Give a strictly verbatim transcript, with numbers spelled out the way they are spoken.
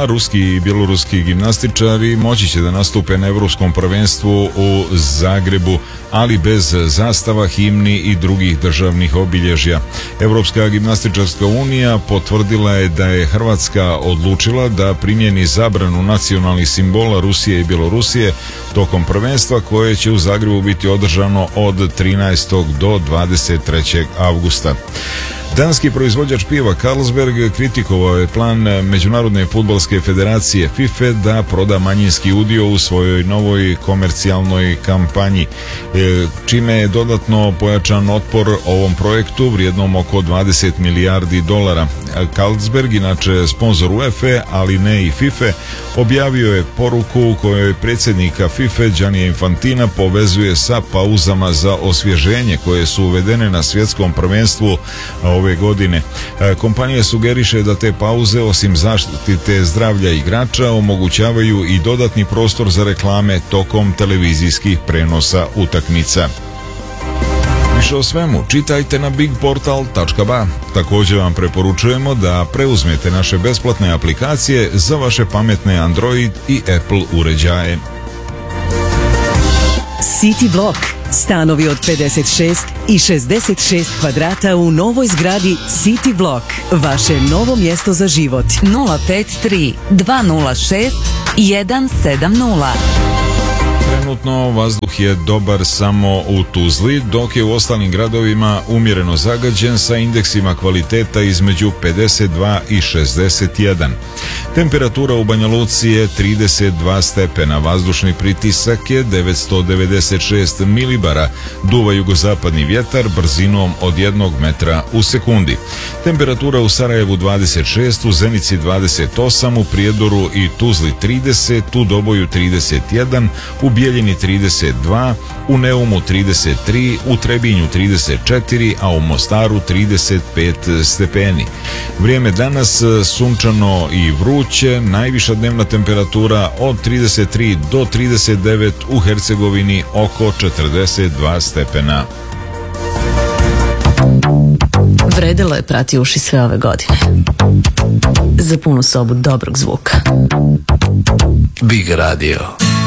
a ruski i bjeloruski gimnastičari moći će da nastupe na Evropskom prvenstvu u Zagrebu, ali bez zastava, himni i drugih državnih obilježja. Evropska gimnastičarska unija potvrdila je da je Hrvatska odlučila da primjeni zabranu nacionalnih simbola Rusije i Bjelorusije tokom prvenstva koje će u Zagrebu biti održano od trinaestog do dvadeset trećeg avgusta. Danski proizvođač piva Carlsberg kritikovao je plan Međunarodne fudbalske federacije FIFA da proda manjinski udio u svojoj novoj komercijalnoj kampanji, čime je dodatno pojačan otpor ovom projektu vrijednom oko dvadeset milijardi dolara. Carlsberg, inače sponzor UEFA, ali ne i FIFA, objavio je poruku u kojoj predsjednika FIFA Gianni Infantina povezuje sa pauzama za osvježenje koje su uvedene na svjetskom prvenstvu ove godine. Kompanija sugeriše da te pauze, osim zaštite zdravlja igrača, omogućavaju i dodatni prostor za reklame tokom televizijskih prenosa utakmica. Više o svemu čitajte na big portal tačka ba. Također vam preporučujemo da preuzmete naše besplatne aplikacije za vaše pametne Android i Apple uređaje. City Block. Stanovi od pedeset šest i šezdeset šest kvadrata u novoj zgradi City Block. Vaše novo mjesto za život. nula pet tri dva nula šest jedan sedam nula. Trenutno vazduh je dobar samo u Tuzli, dok je u ostalim gradovima umjereno zagađen sa indeksima kvaliteta između pedeset dva i šezdeset jedan. Temperatura u Banja Luci je trideset dva stepena, vazdušni pritisak je devetsto devedeset šest milibara, duva jugozapadni vjetar brzinom od jednog metra u sekundi. Temperatura u Sarajevu dvadeset šest, u Zenici dvadeset osam, u Prijedoru i Tuzli trideset, u Doboju trideset jedan, u Bijeljini trideset dva, u Neumu trideset tri, u Trebinju trideset četiri, a u Mostaru trideset pet stepeni. Vrijeme danas sunčano i vruće, najviša dnevna temperatura od trideset tri do trideset devet, u Hercegovini oko četrdeset dva stepena. Vredelo je prati uši sve ove godine. Za punu sobu dobrog zvuka. Big Radio.